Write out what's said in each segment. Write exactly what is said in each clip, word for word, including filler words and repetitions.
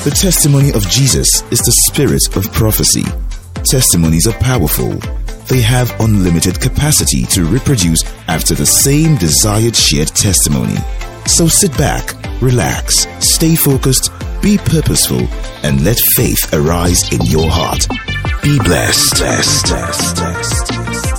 The testimony of Jesus is the spirit of prophecy. Testimonies are powerful. They have unlimited capacity to reproduce after the same desired shared testimony. So sit back, relax, stay focused, be purposeful, and let faith arise in your heart. Be blessed. blessed, blessed, blessed.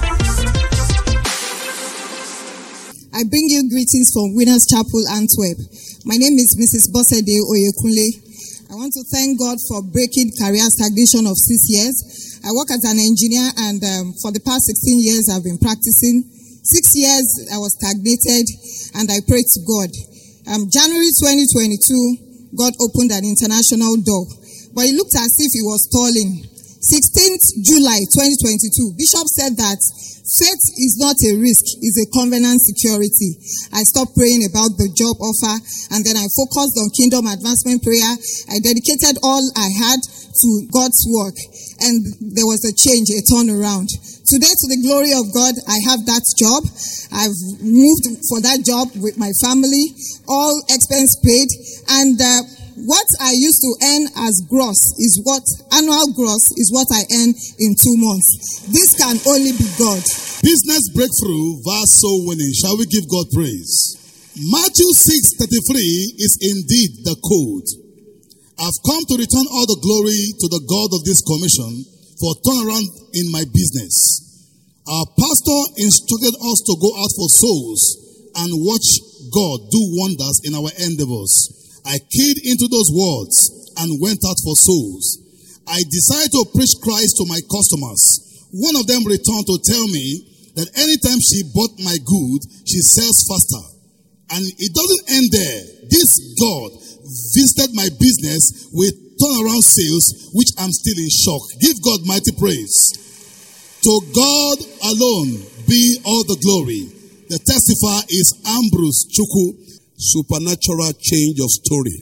I bring you greetings from Winners Chapel, Antwerp. My name is Missus Bosede Oyekunle. I want to thank God for breaking career stagnation of six years. I work as an engineer, and um, for the past sixteen years I've been practicing. Six years I was stagnated, and I prayed to God. Um, January twenty twenty-two, God opened an international door, but it looked as if it was stalling. sixteenth July twenty twenty-two, Bishop said that faith is not a risk, it's a covenant security. I stopped praying about the job offer, and then I focused on kingdom advancement prayer. I dedicated all I had to God's work, and there was a change, a turnaround. Today, to the glory of God, I have that job. I've moved for that job with my family, all expense paid, and uh, what I used to earn as gross is what, annual gross is what I earn in two months. This can only be God. Business breakthrough, verse soul winning. Shall we give God praise? Matthew six thirty-three is indeed the code. I've come to return all the glory to the God of this commission for turnaround in my business. Our pastor instructed us to go out for souls and watch God do wonders in our endeavors. I keyed into those words and went out for souls. I decided to preach Christ to my customers. One of them returned to tell me that anytime she bought my good, she sells faster. And it doesn't end there. This God visited my business with turnaround sales, which I'm still in shock. Give God mighty praise. To God alone be all the glory. The testifier is Ambrose Chukwu. Supernatural change of story.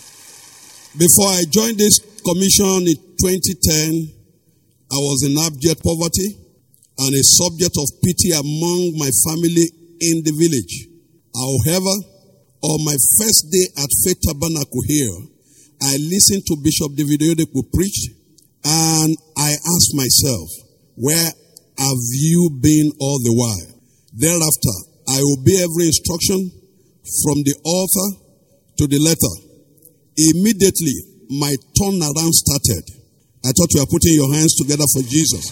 Before I joined this commission in twenty ten, I was in abject poverty and a subject of pity among my family in the village. However, on my first day at Faith Tabernacle here, I listened to Bishop David Oyedepo preach, and I asked myself, where have you been all the while? Thereafter, I obey every instruction from the author to the letter. Immediately, my turnaround started. I thought you were putting your hands together for Jesus.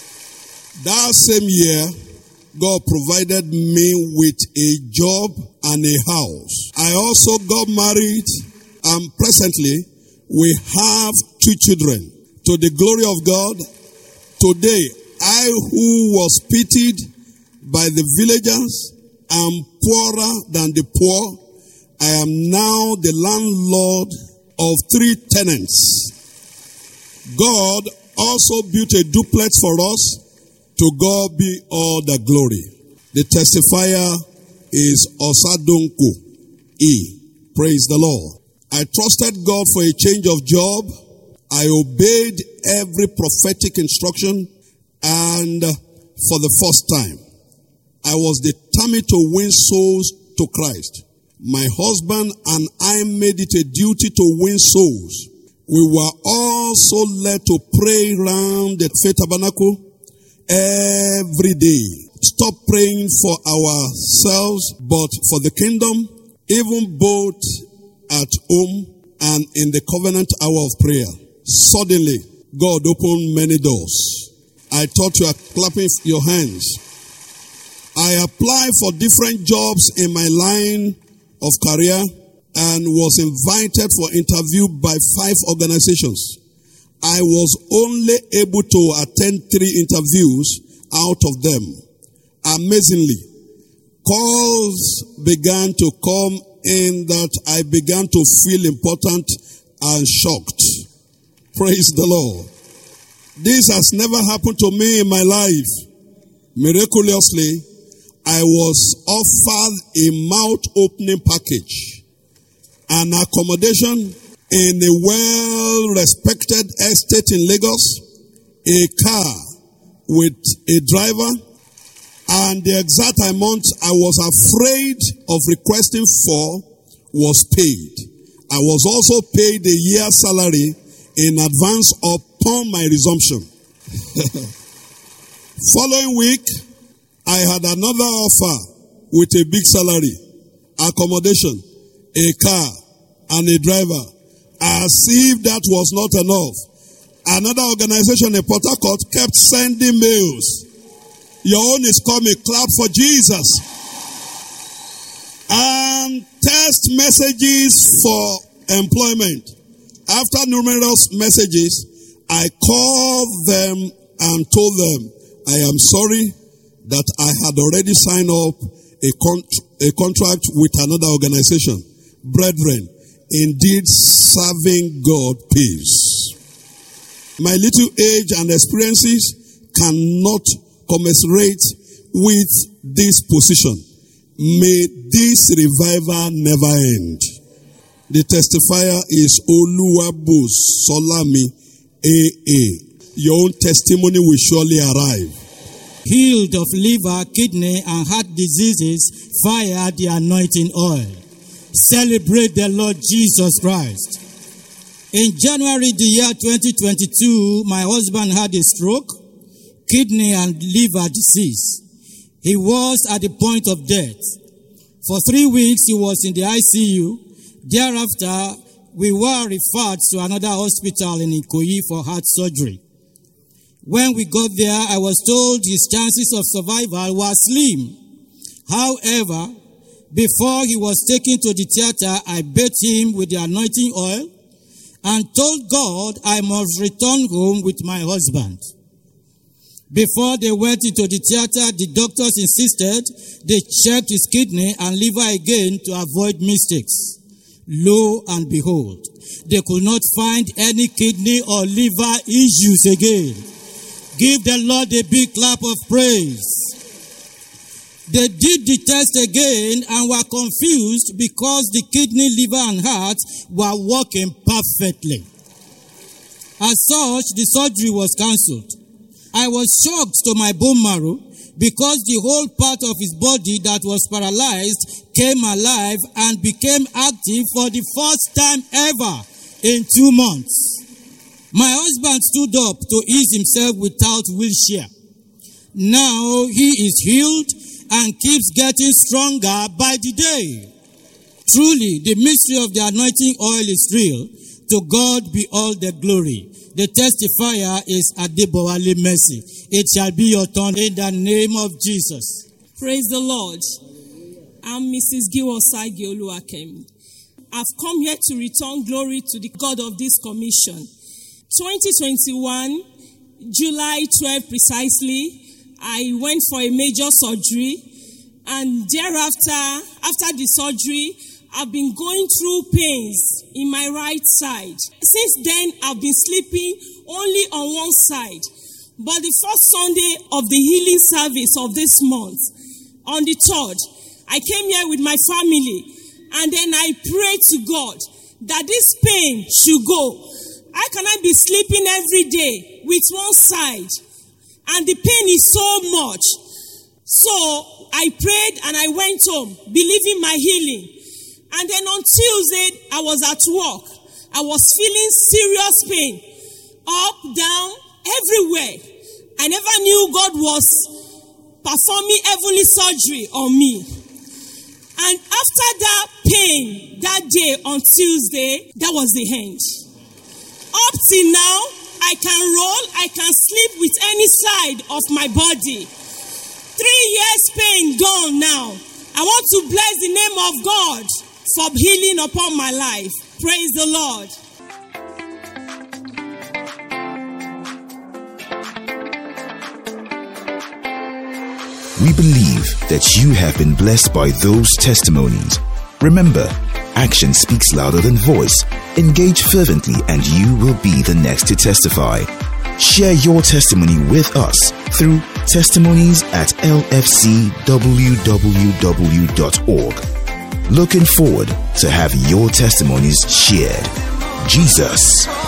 That same year, God provided me with a job and a house. I also got married, and presently, we have two children. To the glory of God, today, I who was pitied by the villagers am poorer than the poor. I am now the landlord of three tenants. God also built a duplex for us. To God be all the glory. The testifier is Osadonko E. Praise the Lord. I trusted God for a change of job. I obeyed every prophetic instruction, and for the first time, I was determined to win souls to Christ. My husband and I made it a duty to win souls. We were also led to pray round the Faith Tabernacle every day. Stop praying for ourselves, but for the kingdom, even both at home and in the covenant hour of prayer. Suddenly, God opened many doors. I thought you are clapping your hands. I applied for different jobs in my line of career and was invited for interview by five organizations. I was only able to attend three interviews out of them. Amazingly, calls began to come in that I began to feel important and shocked. Praise the Lord. This has never happened to me in my life. Miraculously, I was offered a mouth-opening package, an accommodation in a well-respected estate in Lagos, a car with a driver, and the exact amount I was afraid of requesting for was paid. I was also paid a year's salary in advance upon my resumption. Following week, I had another offer with a big salary, accommodation, a car, and a driver. As if that was not enough, another organization in Port Harcourt kept sending mails. Your own is coming. Clap for Jesus. And text messages for employment. After numerous messages, I called them and told them, I am sorry that I had already signed up a, con- a contract with another organization. Brethren, indeed serving God pays. My little age and experiences cannot commiserate with this position. May this revival never end. The testifier is Oluwabo Solami A A. Your own testimony will surely arrive. Healed of liver, kidney, and heart diseases via the anointing oil. Celebrate the Lord Jesus Christ. In January the year twenty twenty-two, my husband had a stroke, kidney and liver disease. He was at the point of death. For three weeks, he was in the I C U. Thereafter, we were referred to another hospital in Ikoyi for heart surgery. When we got there, I was told his chances of survival were slim. However, before he was taken to the theater, I bathed him with the anointing oil and told God I must return home with my husband. Before they went into the theater, the doctors insisted they checked his kidney and liver again to avoid mistakes. Lo and behold, they could not find any kidney or liver issues again. Give the Lord a big clap of praise. They did the test again and were confused because the kidney, liver, and heart were working perfectly. As such, the surgery was cancelled. I was shocked to my bone marrow because the whole part of his body that was paralyzed came alive and became active for the first time ever in two months. My husband stood up to ease himself without wheelchair. Now he is healed and keeps getting stronger by the day. Truly, the mystery of the anointing oil is real. To God be all the glory. The testifier is Adebowale Mercy. It shall be your turn in the name of Jesus. Praise the Lord. I'm Missus Giwosai Gioluakem. I've come here to return glory to the God of this commission. twenty twenty-one, July twelfth precisely, I went for a major surgery, and thereafter, after the surgery, I've been going through pains in my right side. Since then, I've been sleeping only on one side. But the first Sunday of the healing service of this month, on the third, I came here with my family, and then I prayed to God that this pain should go. How can I be sleeping every day with one side? And the pain is so much. So I prayed and I went home, believing my healing. And then on Tuesday, I was at work. I was feeling serious pain. Up, down, everywhere. I never knew God was performing heavenly surgery on me. And after that pain, that day on Tuesday, that was the end. Up till now, I can roll, I can sleep with any side of my body. Three years pain gone now. I want to bless the name of God for healing upon my life. Praise the Lord. We believe that you have been blessed by those testimonies. Remember, action speaks louder than voice. Engage fervently and you will be the next to testify. Share your testimony with us through testimonies at l f c w w w dot org. Looking forward to have your testimonies shared. Jesus